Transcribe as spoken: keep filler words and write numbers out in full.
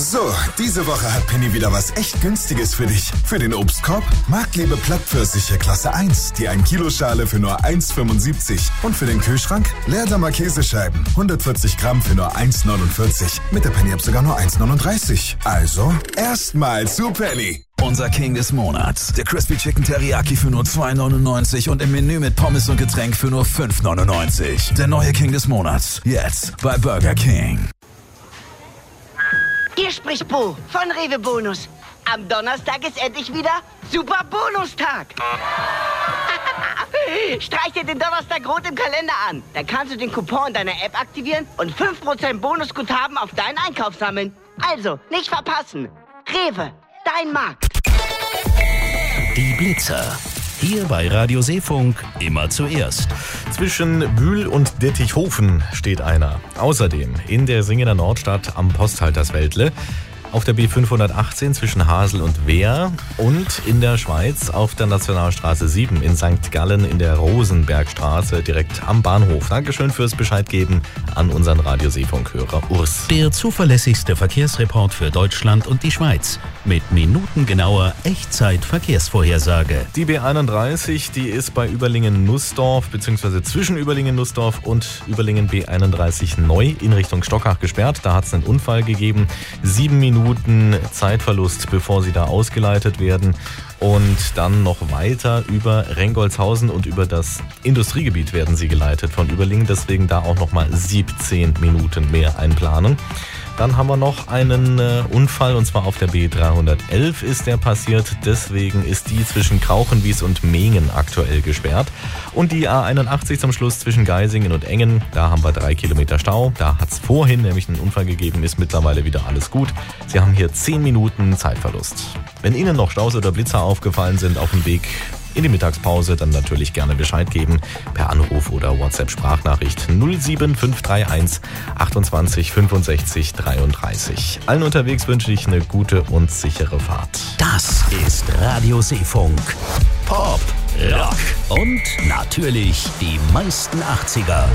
So, diese Woche hat Penny wieder was echt Günstiges für dich. Für den Obstkorb Marktliebe Plattpfirsiche Klasse eins, die ein Kilo Schale für nur eins Komma fünfundsiebzig. Und für den Kühlschrank Leerdammer Käsescheiben, hundertvierzig Gramm für nur eins Komma neunundvierzig. Mit der Penny-App sogar nur eins Komma neununddreißig. Also, erstmal zu Penny. Unser King des Monats. Der Crispy Chicken Teriyaki für nur zwei Komma neunundneunzig und im Menü mit Pommes und Getränk für nur fünf Komma neunundneunzig. Der neue King des Monats. Jetzt bei Burger King. Hier spricht Bo von Rewe Bonus. Am Donnerstag ist endlich wieder Super Bonustag. Streich dir den Donnerstag rot im Kalender an. Dann kannst du den Coupon deiner App aktivieren und fünf Prozent Bonusguthaben auf deinen Einkauf sammeln. Also, nicht verpassen. Rewe, dein Markt. Die Blitzer. Hier bei Radio Seefunk immer zuerst. Zwischen Bühl und Dettichhofen steht einer. Außerdem in der Singener Nordstadt am Posthalterswäldle, auf der B fünfhundertachtzehn zwischen Hasel und Wehr und in der Schweiz auf der Nationalstraße sieben in Sankt Gallen in der Rosenbergstraße direkt am Bahnhof. Dankeschön fürs Bescheid geben an unseren Radio Seefunk-Hörer Urs. Der zuverlässigste Verkehrsreport für Deutschland und die Schweiz mit minutengenauer Echtzeit-Verkehrsvorhersage. Die B einunddreißig, die ist bei Überlingen-Nussdorf bzw. zwischen Überlingen-Nussdorf und Überlingen B einunddreißig neu in Richtung Stockach gesperrt. Da hat es einen Unfall gegeben. Sieben Minuten Zeitverlust, bevor sie da ausgeleitet werden. Und dann noch weiter über Rengolshausen und über das Industriegebiet werden sie geleitet von Überlingen. Deswegen da auch nochmal siebzehn Minuten mehr einplanen. Dann haben wir noch einen äh, Unfall und zwar auf der B dreihundertelf ist der passiert. Deswegen ist die zwischen Krauchenwies und Mengen aktuell gesperrt. Und die A einundachtzig zum Schluss zwischen Geisingen und Engen. Da haben wir drei Kilometer Stau. Da hat es vorhin nämlich einen Unfall gegeben, ist mittlerweile wieder alles gut. Sie haben hier zehn Minuten Zeitverlust. Wenn Ihnen noch Staus oder Blitzer aufgefallen sind auf dem Weg in die Mittagspause, dann natürlich gerne Bescheid geben per Anruf oder WhatsApp-Sprachnachricht null sieben fünf drei eins achtundzwanzig fünfundsechzig dreiunddreißig. Allen unterwegs wünsche ich eine gute und sichere Fahrt. Das ist Radio Seefunk. Pop, Rock und natürlich die meisten achtziger.